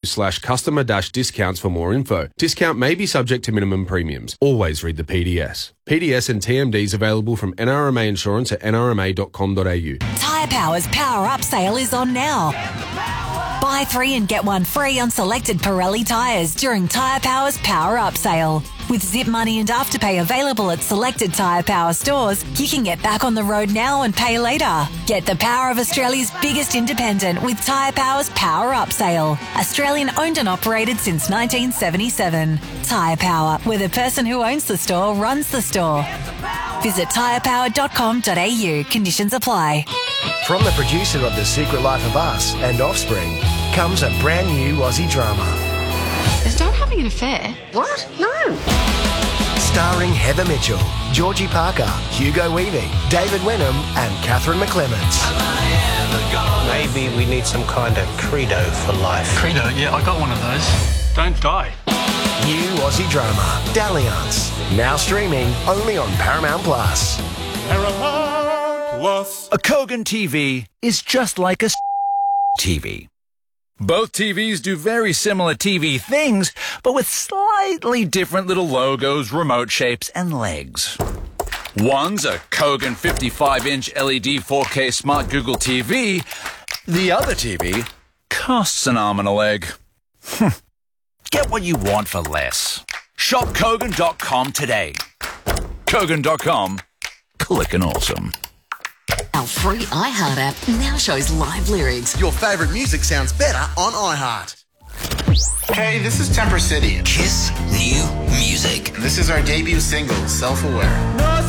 tmds.com.au/customer-discounts for more info. Discount may be subject to minimum premiums. Always read the PDS. PDS and TMDs available from NRMA Insurance at nrma.com.au. Tyre Power's Power Up sale is on now. Buy 3 and get 1 free on selected Pirelli tyres during Tyre Power's Power Up sale. With Zip Money and Afterpay available at selected Tyre Power stores, you can get back on the road now and pay later. Get the power of Australia's biggest independent with Tyre Power's Power Up sale. Australian owned and operated since 1977. Tyre Power, where the person who owns the store runs the store. Visit tyrepower.com.au. Conditions apply. From the producer of The Secret Life of Us and Offspring comes a brand new Aussie drama. Is Dad having an affair? What? No. Starring Heather Mitchell, Georgie Parker, Hugo Weaving, David Wenham and Catherine McClements. Maybe we need some kind of credo for life. Credo? Yeah, I got one of those. Don't die. New Aussie drama, Dalliance. Now streaming only on Paramount Plus. Paramount Plus. A Kogan TV is just like a TV. Both TVs do very similar TV things, but with slightly different little logos, remote shapes, and legs. One's a Kogan 55-inch LED 4K Smart Google TV. The other TV costs an arm and a leg. Get what you want for less. Shop Kogan.com today. Kogan.com. Clickin' awesome. Our free iHeart app now shows live lyrics. Your favourite music sounds better on iHeart. Hey, this is Temper City. Kiss new music. This is our debut single, Self-Aware.